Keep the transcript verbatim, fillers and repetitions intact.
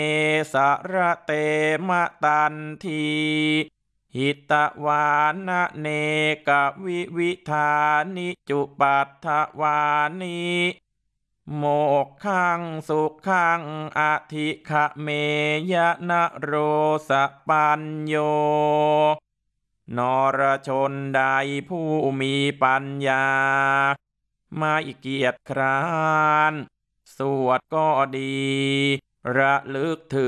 สระเตมะตันทีหิตวานะเนกวิวิธานิจุปัฏฐวานิโมกขังสุขังอธิขะเมยะนะโรสปัญโยนรชนใดผู้มีปัญญาไม่เกียจคร้านสวดก็ดีระลึกถึง